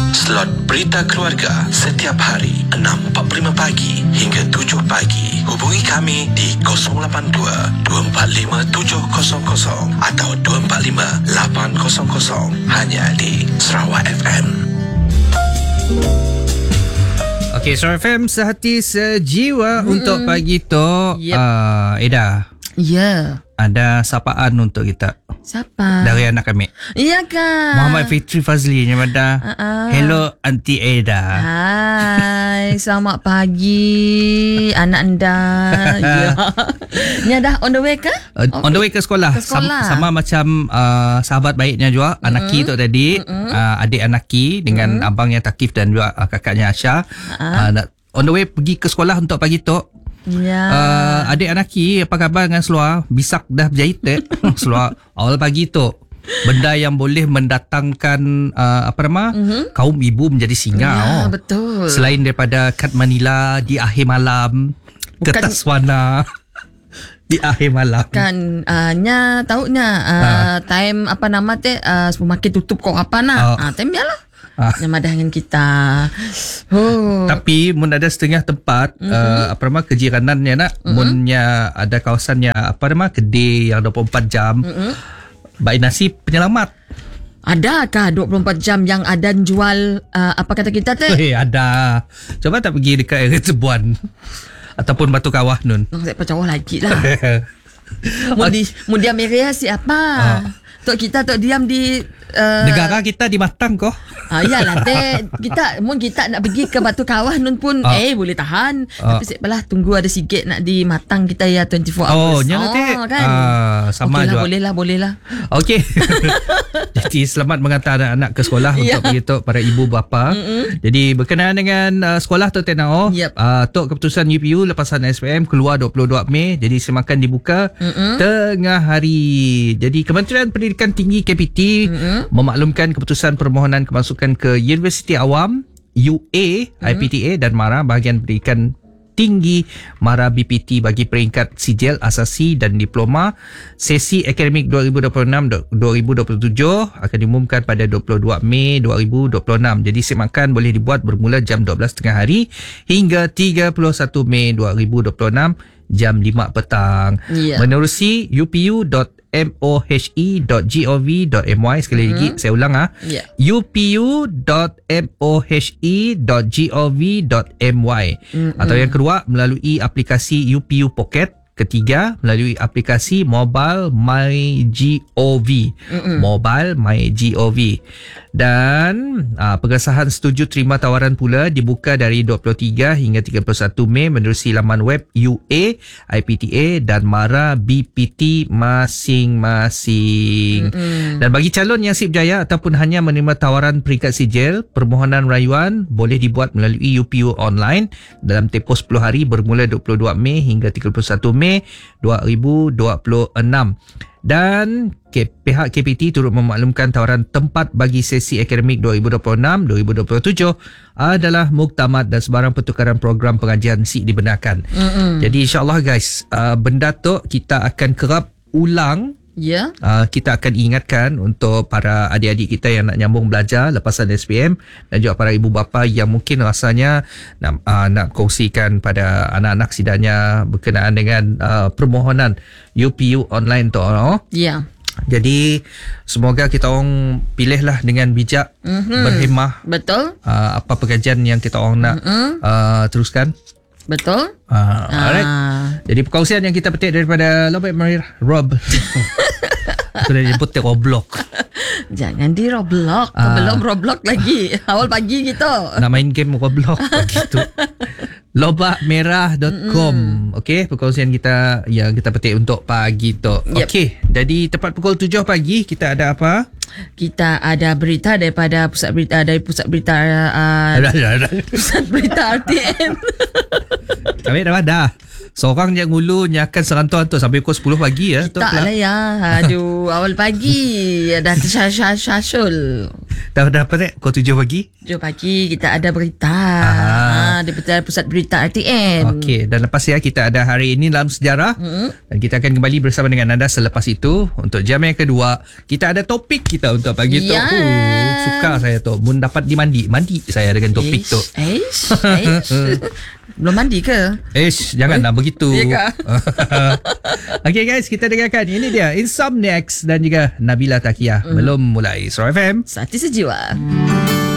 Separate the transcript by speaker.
Speaker 1: Slot Berita Keluarga setiap hari 6.45 pagi hingga 7 pagi. Hubungi kami di 082-245-700 atau 245-800 hanya di Sarawak FM.
Speaker 2: Okey, Sarawak FM sehati sejiwa untuk pagi tu. Eda.
Speaker 3: Ya.
Speaker 2: Ada sapaan untuk kita.
Speaker 3: Siapa?
Speaker 2: Dari anak kami.
Speaker 3: Iya kak.
Speaker 2: Muhammad Fitri Fazli ni pada. Hello Aunty Eda.
Speaker 3: Hai, selamat pagi anak anda. Ya. Ni dah on the way ke?
Speaker 2: On the way ke sekolah.
Speaker 3: Ke sekolah.
Speaker 2: Sama macam sahabat baiknya juga. Anaki tu tadi. Adik Anaki dengan abangnya Takif dan juga kakaknya Asha. On the way pergi ke sekolah untuk pagi tu.
Speaker 3: Ya.
Speaker 2: Adik Anaki, apa khabar dengan seluar? Bisak dah berjahit seluar awal pagi tu. Benda yang boleh mendatangkan kaum ibu menjadi singa.
Speaker 3: Ya, betul.
Speaker 2: Selain daripada kad Manila di akhir malam, kertas warna di akhir malam.
Speaker 3: Kan nya tahunya time apa nama teh supermarket tutup kok apa time biarlah. Yang madah dengan kita.
Speaker 2: Tapi mun ada setengah tempat kejiranannya nak munnya ada kawasannya kedai yang 24 jam. Baik nasib penyelamat.
Speaker 3: Adakah 24 jam yang ada jual apa kata kita teh?
Speaker 2: Ada. Coba tak pergi dekat area Cebuan ataupun Batu Kawah nun.
Speaker 3: Saya percaya lagi lah. Mun dia merah siapa? Tok kita tok diam di
Speaker 2: negara kita di Matang kok.
Speaker 3: Yalah teh kita nak pergi ke Batu Kawah nun pun boleh tahan. Tapi sebelah tunggu ada sikit nak di Matang kita ya 24 hours.
Speaker 2: Nyala teh.
Speaker 3: Kan?
Speaker 2: Sama
Speaker 3: okay
Speaker 2: juga.
Speaker 3: Boleh lah.
Speaker 2: Okey. Jadi selamat mengantar anak-anak ke sekolah untuk begitu para ibu bapa. Jadi berkenaan dengan sekolah tu Tenao. Tok keputusan UPU lepasan SPM keluar 22 Mei. Jadi semakan dibuka tengah hari. Jadi Kementerian Pendidikan Tinggi KPT memaklumkan keputusan permohonan kemasukan ke Universiti Awam UA IPTA dan MARA bahagian pendidikan tinggi MARA BPT bagi peringkat sijil asasi dan diploma sesi akademik 2026-2027 akan diumumkan pada 22 Mei 2026. Jadi semakan boleh dibuat bermula jam 12 tengah hari hingga 31 Mei 2026 jam 5 petang. Menerusi upu.mohe.gov.my. Sekali lagi saya ulang upu.mohe.gov.my. Atau yang kedua melalui aplikasi UPU Pocket. Ketiga melalui aplikasi Mobile MyGov. Mobile MyGov. Dan pengesahan setuju terima tawaran pula dibuka dari 23 hingga 31 Mei menerusi laman web UA, IPTA dan MARA BPT masing-masing. Dan bagi calon yang sip jaya ataupun hanya menerima tawaran peringkat sijil, permohonan rayuan boleh dibuat melalui UPU online dalam tempoh 10 hari bermula 22 Mei hingga 31 Mei 2026. Dan pihak KPT turut memaklumkan tawaran tempat bagi sesi akademik 2026-2027 adalah muktamad dan sebarang pertukaran program pengajian dibenarkan. Jadi insyaAllah guys, benda tu kita akan kerap ulang. Kita akan ingatkan untuk para adik-adik kita yang nak nyambung belajar lepasan SPM dan juga para ibu bapa yang mungkin rasanya nak kongsikan pada anak-anak sidanya berkenaan dengan permohonan UPU online tu. Jadi semoga kita orang pilihlah dengan bijak, berhemah.
Speaker 3: Betul.
Speaker 2: Apa pengajian yang kita orang nak teruskan.
Speaker 3: Betul.
Speaker 2: Alright. Jadi perkongsian yang kita petik daripada Rob. Aku dah nyebut Roblox.
Speaker 3: Jangan di Roblox. Belum Roblox lagi. Awal pagi kita
Speaker 2: nak main game Roblox begitu. Lobakmerah.com. Okey, perkongsian kita yang kita petik untuk pagi tu. Okey, jadi tepat pukul 7 pagi kita ada apa?
Speaker 3: Kita ada berita daripada pusat berita Pusat berita RTM.
Speaker 2: Kami dah. Seorang yang ngulu nyakan serantau tu sampai pukul 10 pagi ya.
Speaker 3: Tak lah ya. Aduh, awal pagi dah tersyasul.
Speaker 2: Dah apa pukul 7 pagi?
Speaker 3: 7 pagi kita ada berita. daripada Pusat Berita RTM.
Speaker 2: Okey, dan lepas kita ada hari ini dalam sejarah dan kita akan kembali bersama dengan anda selepas itu. Untuk jam yang kedua, kita ada topik kita untuk pagi tu. Suka saya tu. Mun dapat mandi saya dengan topik tu.
Speaker 3: Belum mandi ke?
Speaker 2: Janganlah begitu.
Speaker 3: Ya.
Speaker 2: Okey guys, kita dengarkan. Ini dia Insomniacs dan juga Nabila Takia. Belum mulai Suara FM.
Speaker 3: Sati Sejiwa.